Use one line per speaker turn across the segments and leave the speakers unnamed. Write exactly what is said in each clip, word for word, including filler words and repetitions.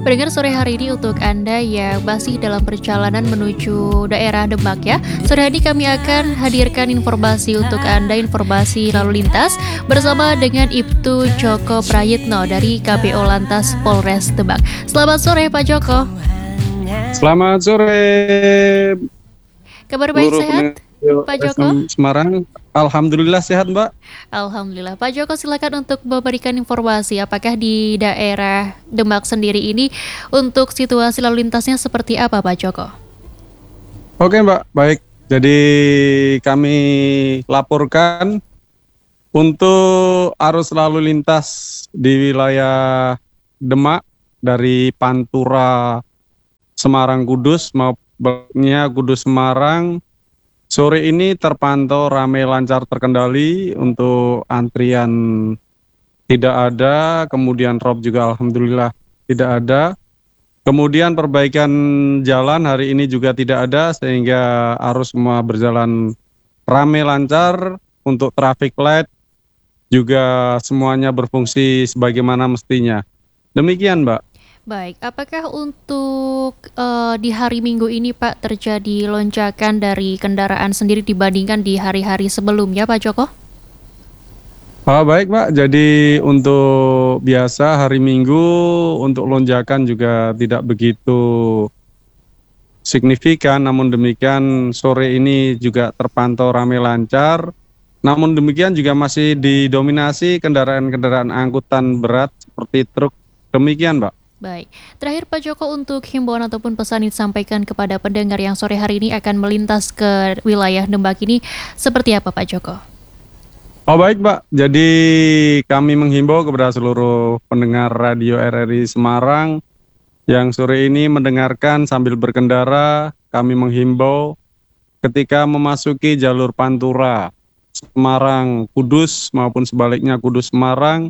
Pendengar sore hari ini untuk Anda yang masih dalam perjalanan menuju daerah Demak ya. Sore hari kami akan hadirkan informasi untuk Anda, informasi lalu lintas bersama dengan Ibtu Joko Prayitno dari K B O Lantas Polres Demak. Selamat sore Pak Joko.
Selamat sore.
Kabar baik, sehat Pak Joko?
Semarang, alhamdulillah sehat Mbak.
Alhamdulillah. Pak Joko, silakan untuk memberikan informasi apakah di daerah Demak sendiri ini untuk situasi lalu lintasnya seperti apa Pak Joko?
Oke Mbak, baik. Jadi kami laporkan untuk arus lalu lintas di wilayah Demak dari Pantura Semarang Kudus maupun Kudus Semarang sore ini terpantau ramai lancar terkendali, untuk antrian tidak ada, kemudian rob juga alhamdulillah tidak ada. Kemudian perbaikan jalan hari ini juga tidak ada, sehingga arus semua berjalan ramai lancar. Untuk traffic light juga semuanya berfungsi sebagaimana mestinya. Demikian Mbak.
Baik, apakah untuk uh, di hari Minggu ini Pak terjadi lonjakan dari kendaraan sendiri dibandingkan di hari-hari sebelumnya Pak Joko?
Oh, baik Pak, jadi untuk biasa hari Minggu untuk lonjakan juga tidak begitu signifikan, namun demikian sore ini juga terpantau ramai lancar. Namun demikian juga masih didominasi kendaraan-kendaraan angkutan berat seperti truk. Demikian Mbak.
Baik, terakhir Pak Joko, untuk himbauan ataupun pesan yang disampaikan kepada pendengar yang sore hari ini akan melintas ke wilayah Demak ini seperti apa Pak Joko?
Oh baik Pak, jadi kami menghimbau kepada seluruh pendengar radio R R I Semarang yang sore ini mendengarkan sambil berkendara. Kami menghimbau ketika memasuki jalur Pantura Semarang Kudus maupun sebaliknya Kudus Semarang,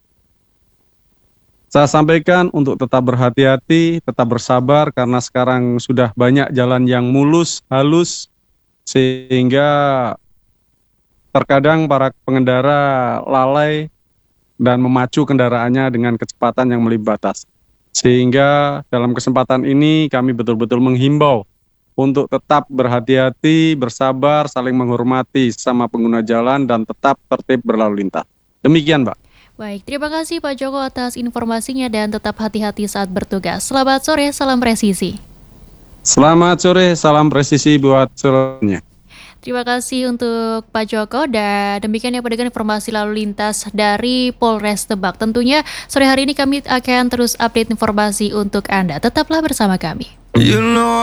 saya sampaikan untuk tetap berhati-hati, tetap bersabar, karena sekarang sudah banyak jalan yang mulus, halus, sehingga terkadang para pengendara lalai dan memacu kendaraannya dengan kecepatan yang melebihi batas. Sehingga dalam kesempatan ini kami betul-betul menghimbau untuk tetap berhati-hati, bersabar, saling menghormati sama pengguna jalan, dan tetap tertib berlalu lintas. Demikian Mbak.
Baik, terima kasih Pak Joko atas informasinya dan tetap hati-hati saat bertugas. Selamat sore, salam presisi.
Selamat sore, salam presisi buat seluruhnya.
Terima kasih untuk Pak Joko, dan demikian ya pendengar informasi lalu lintas dari Polres Demak. Tentunya sore hari ini kami akan terus update informasi untuk Anda. Tetaplah bersama kami. You know